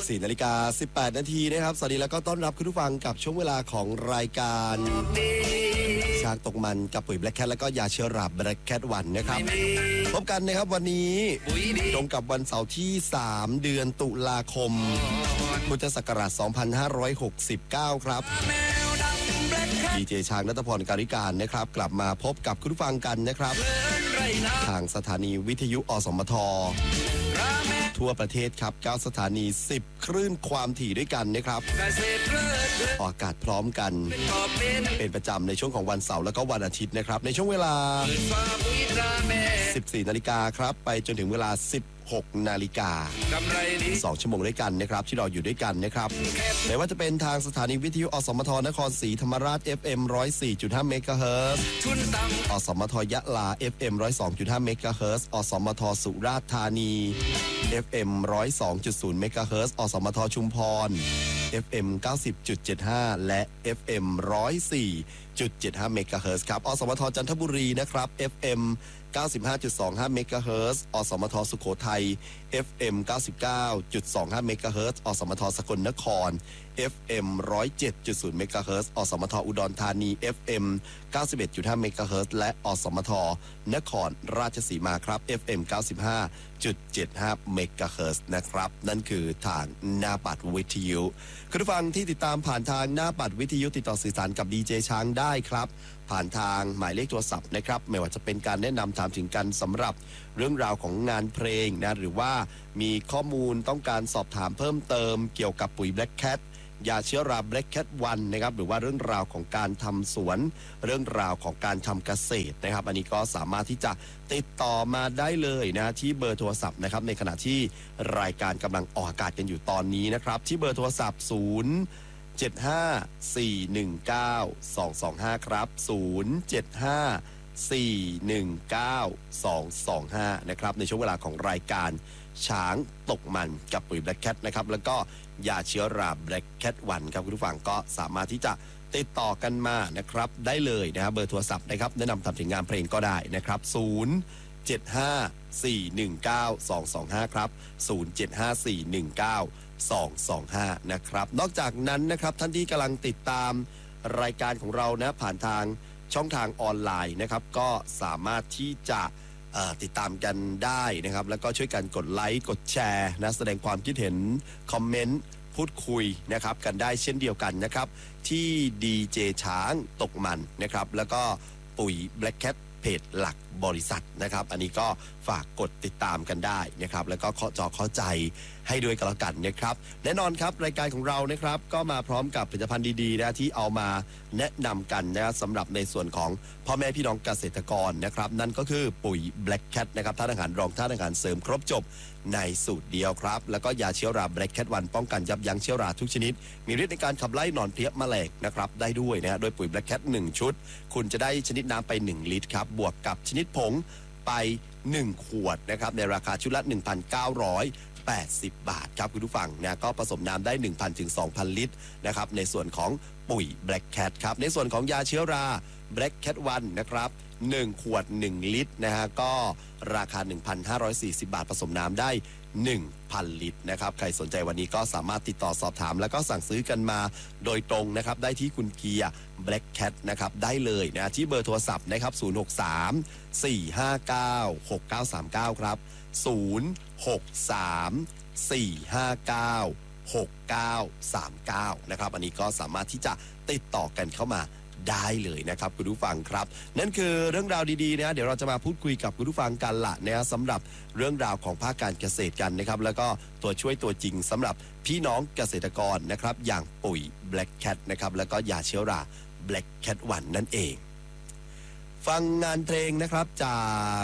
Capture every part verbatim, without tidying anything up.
สี่นาฬิกาสิบแปดนาทีนะครับสวัสดีแล้วก็ต้อนรับคุณผู้ฟังกับช่วงเวลาของรายการช้างตกมันกับปุ๋ยแบล็คแคทและก็ยาเชื้อราแบล็คแคทวันนะครับพบกันนะครับวันนี้ตรงกับวันเสาร์ที่สามเดือนตุลาคมพุทธศักราชสองพันห้าร้อยหกสิบเก้าครับดีเจช้างณัฐพรการิการนะครับกลับมาพบกับคุณผู้ฟังกันนะครับทางสถานีวิทยุอสมททั่วประเทศครับเก้าสถานีสิบคลื่นความถี่ด้วยกันนะครับออกอากาศพร้อมกันเป็นประจำในช่วงของวันเสาร์และก็วันอาทิตย์นะครับในช่วงเวลาสิบสี่นาฬิกาครับไปจนถึงเวลาสิบหกนาฬิกาสองชั่วโมงด้วยกันนะครับที่เราอยู่ด้วยกันนะครับไม่ว่าจะเป็นทางสถานีวิทยุอสมทนครศรีธรรมราช เอฟ เอ็ม หนึ่งร้อยสี่จุดห้า เมกะเฮิรตซ์อสมทยะลา เอฟ เอ็ม หนึ่งร้อยสองจุดห้า เมกะเฮิรตซ์อสมทสุราษฎร์ธานี เอฟ เอ็ม หนึ่งร้อยสองจุดศูนย์ เมกะเฮิรตซ์อสมทชุมพร เอฟ เอ็ม เก้าสิบจุดเจ็ดห้า และ เอฟ เอ็ม หนึ่งร้อยสี่จุดเจ็ดห้า เมกะเฮิรตซ์ครับอสมทจันทบุรีนะครับ เอฟ เอ็ม เก้าสิบห้าจุดสองห้า เมกะเฮิรตซ์อสมทสุโขทัย เอฟ เอ็ม เก้าสิบเก้าจุดสองห้า เมกะเฮิรตซ์อสมทสกลนคร เอฟ เอ็ม หนึ่งร้อยเจ็ดจุดศูนย์ เมกะเฮิรตซ์อสมทอุดรธานี เอฟ เอ็ม เก้าสิบเอ็ดจุดห้า เมกะเฮิรตซ์และอสมทนครราชสีมาครับ เอฟ เอ็ม เก้าสิบห้าจุดเจ็ดห้า เมกะเฮิรตซ์นะครับนั่นคือทางหน้าปัดวิทยุคุณผู้ฟังที่ติดตามผ่านทางหน้าปัดวิทยุติดต่อสื่อสารกับดีเจช้างได้ครับผ่านทางหมายเลขโทรศัพท์นะครับไม่ว่าจะเป็นการแนะนำถามถึงกันสำหรับเรื่องราวของงานเพลงนะหรือว่ามีข้อมูลต้องการสอบถามเพิ่มเติมเกี่ยวกับปุ๋ยแบล็คแคทยาเชื้อราแบล็คแคทวันนะครับหรือว่าเรื่องราวของการทำสวนเรื่องราวของการทำเกษตรนะครับอันนี้ก็สามารถที่จะติดต่อมาได้เลยนะที่เบอร์โทรศัพท์นะครับในขณะที่รายการกำลังออกอากาศกันอยู่ตอนนี้นะครับที่เบอร์โทรศัพท์ศูนย์ เจ็ด ห้า สี่ หนึ่ง เก้า สอง สอง ห้าครับศูนย์ เจ็ด ห้า สี่ หนึ่ง เก้า สอง สอง ห้านะครับในช่วงเวลาของรายการช้างตกมันกับปุ๋ยแบล็คแคทนะครับแล้วก็ยาเชื้อราแบล็คแคทวันครับคุณผู้ฟังก็สามารถที่จะติดต่อกันมานะครับได้เลยนะครับเบอร์โทรศัพท์นะครับแนะนำทำถึงงานเพลงก็ได้นะครับศูนย์ เจ็ด ห้า สี่ หนึ่ง เก้า สอง สอง ห้าครับศูนย์ เจ็ด ห้า สี่ หนึ่ง เก้า สอง สอง ห้านะครับนอกจากนั้นนะครับท่านที่กำลังติดตามรายการของเรานะผ่านทางช่องทางออนไลน์นะครับก็สามารถที่จะติดตามกันได้นะครับแล้วก็ช่วยกันกดไลค์กดแชร์นะแสดงความคิดเห็นคอมเมนต์พูดคุยนะครับกันได้เช่นเดียวกันนะครับที่ดีเจช้างตกมันนะครับแล้วก็ปุ๋ยแบล็คแคทเพจหลักบริษัทนะครับอันนี้ก็ฝากกดติดตามกันได้นะครับแล้วก็เคาะจอเข้าใจให้ด้วยกันละกันนะครับแน่นอนครับรายการของเรานะครับก็มาพร้อมกับผลิตภัณฑ์ดีๆนะที่เอามาแนะนำกันนะสำหรับในส่วนของพ่อแม่พี่น้องเกษตรกรนะครับนั่นก็คือปุ๋ย Black Cat นะครับธาตุอาหารรองธาตุอาหารเสริมครบจบในสูตรเดียวครับแล้วก็ยาเชื้อรา Black Cat วันป้องกันยับยั้งเชื้อราทุกชนิดมีฤทธิ์ในการขับไล่หนอนเพลี้ยแมลงนะครับได้ด้วยนะฮะโดยปุ๋ย Black Cat หนึ่งชุดคุณจะได้ชนิดน้ำไปหนึ่งลิตรครับบวกกับชนิดผงไปหนึ่งขวดนะครับในราคาชุดละ หนึ่งพันเก้าร้อยแปดสิบ บาทครับคุณผู้ฟังนะก็ผสมน้ำได้ หนึ่งพัน ถึง สองพัน ลิตรนะครับในส่วนของปุ๋ย Black Cat ครับในส่วนของยาเชื้อรา Black Cat วันนะครับหนึ่งขวดหนึ่งลิตรนะฮะก็ราคา หนึ่งพันห้าร้อยสี่สิบ บาทผสมน้ำได้ หนึ่งพัน ลิตรนะครับใครสนใจวันนี้ก็สามารถติดต่อสอบถามแล้วก็สั่งซื้อกันมาโดยตรงนะครับได้ที่คุณเกียร์ Black Cat นะครับได้เลยนะที่เบอร์โทรศัพท์นะครับศูนย์ หก สาม สี่ ห้า เก้า หก เก้า สาม เก้าครับศูนย์ หก สาม สี่ ห้า เก้า หก เก้า สาม เก้านะครับอันนี้ก็สามารถที่จะติดต่อกันเข้ามาได้เลยนะครับคุณผู้ฟังครับนั่นคือเรื่องราวดีๆนะเดี๋ยวเราจะมาพูดคุยกับคุณผู้ฟังกันละนะสำหรับเรื่องราวของภาคการเกษตรกันนะครับแล้วก็ตัวช่วยตัวจริงสำหรับพี่น้องเกษตรกรนะครับอย่างปุ๋ย Black Cat นะครับแล้วก็ยาเชื้อรา Black Cat วันนั่นเองฟังงานเพลงนะครับจาก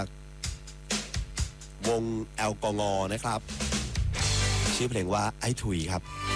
วงแอลกอฮอล์นะครับชื่อเพลงว่าไอ้ถุยครับ